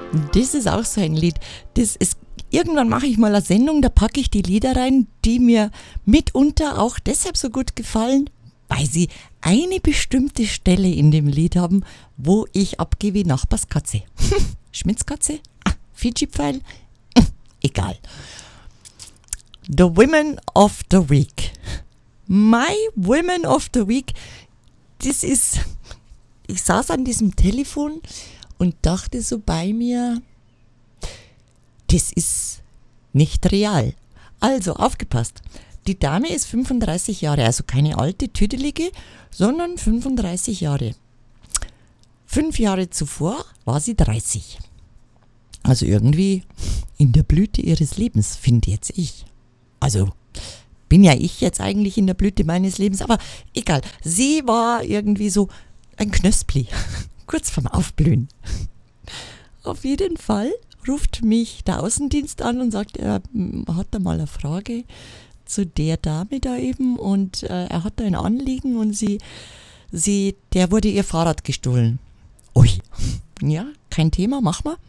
Das ist auch so ein Lied. Irgendwann mache ich mal eine Sendung, da packe ich die Lieder rein, die mir mitunter auch deshalb so gut gefallen, weil sie eine bestimmte Stelle in dem Lied haben, wo ich abgehe wie Nachbarskatze. Schmitzkatze? Fiji-Pfeil? Egal. The Women of the Week. My Women of the Week. Das ist, ich saß an diesem Telefon und dachte so bei mir, das ist nicht real. Also, aufgepasst. Die Dame ist 35 Jahre, also keine alte, tüdelige, sondern 35 Jahre. 5 Jahre zuvor war sie 30. Also irgendwie in der Blüte ihres Lebens, finde jetzt ich. Also, bin ja ich jetzt eigentlich in der Blüte meines Lebens, aber egal. Sie war irgendwie so ein Knöspli, kurz vorm Aufblühen. Auf jeden Fall ruft mich der Außendienst an und sagt, er hat da mal eine Frage zu der Dame da eben und er hat da ein Anliegen und der wurde ihr Fahrrad gestohlen. Ui, ja, kein Thema, mach mal.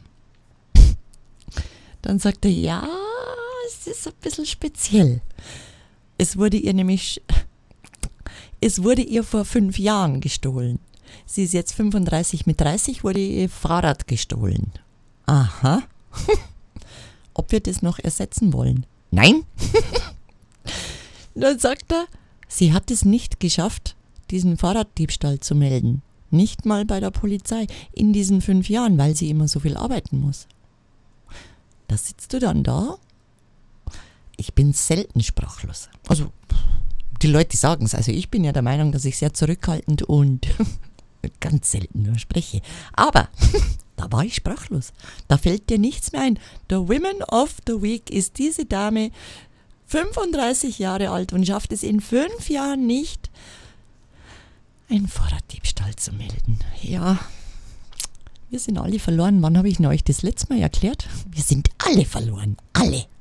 Dann sagt er, ja, es ist ein bisschen speziell. Es wurde ihr vor 5 Jahren gestohlen. Sie ist jetzt 35, mit 30 wurde ihr Fahrrad gestohlen. Aha. Ob wir das noch ersetzen wollen? Nein. Dann sagt er, sie hat es nicht geschafft, diesen Fahrraddiebstahl zu melden. Nicht mal bei der Polizei in diesen 5 Jahren, weil sie immer so viel arbeiten muss. Da sitzt du dann da. Ich bin selten sprachlos. Also, die Leute sagen es. Also, ich bin ja der Meinung, dass ich sehr zurückhaltend und ganz selten nur spreche. Aber da war ich sprachlos. Da fällt dir nichts mehr ein. The Women of the Week ist diese Dame, 35 Jahre alt und schafft es in 5 Jahren nicht, einen Fahrraddiebstahl zu melden. Ja, wir sind alle verloren. Wann habe ich euch das letzte Mal erklärt? Wir sind alle verloren. Alle.